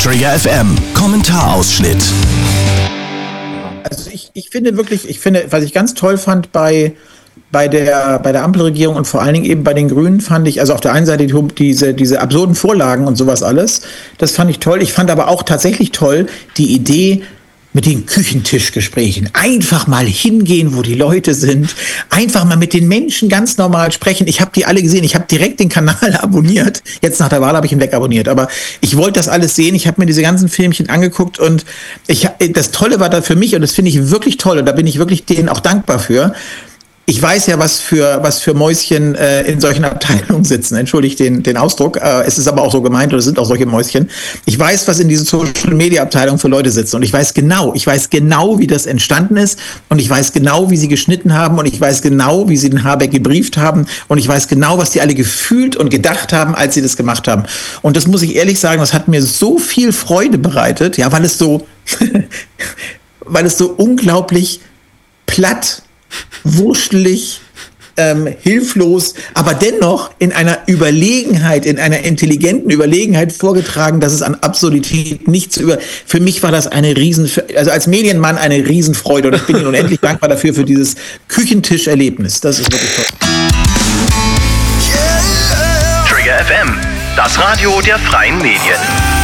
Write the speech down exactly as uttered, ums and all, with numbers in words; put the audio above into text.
Trigger F M Kommentarausschnitt. Also ich, ich finde wirklich, ich finde, was ich ganz toll fand bei, bei der, bei der Ampelregierung und vor allen Dingen eben bei den Grünen fand ich, also auf der einen Seite die, diese, diese absurden Vorlagen und sowas alles, das fand ich toll. Ich fand aber auch tatsächlich toll die Idee mit den Küchentischgesprächen. Einfach mal hingehen, wo die Leute sind. Einfach mal mit den Menschen ganz normal sprechen. Ich habe die alle gesehen. Ich habe direkt den Kanal abonniert. Jetzt nach der Wahl habe ich ihn wegabonniert. Aber ich wollte das alles sehen. Ich habe mir diese ganzen Filmchen angeguckt. Und ich, das Tolle war da für mich, und das finde ich wirklich toll, und da bin ich wirklich denen auch dankbar für. Ich weiß ja, was für, was für Mäuschen äh, in solchen Abteilungen sitzen. Entschuldigt den, den Ausdruck. Äh, es ist aber auch so gemeint, oder es sind auch solche Mäuschen. Ich weiß, was in diesen Social-Media-Abteilungen für Leute sitzen. Und ich weiß genau, ich weiß genau, wie das entstanden ist. Und ich weiß genau, wie sie geschnitten haben. Und ich weiß genau, wie sie den Habeck gebrieft haben. Und ich weiß genau, was die alle gefühlt und gedacht haben, als sie das gemacht haben. Und das muss ich ehrlich sagen, das hat mir so viel Freude bereitet, ja, weil es so, weil es so unglaublich platt, wurstelig, ähm, hilflos, aber dennoch in einer Überlegenheit, in einer intelligenten Überlegenheit vorgetragen, dass es an Absurdität nichts über. Für mich war das eine riesen, also als Medienmann eine Riesenfreude, und ich bin Ihnen unendlich dankbar dafür, für dieses Küchentischerlebnis. Das ist wirklich toll. Trigger F M, das Radio der freien Medien.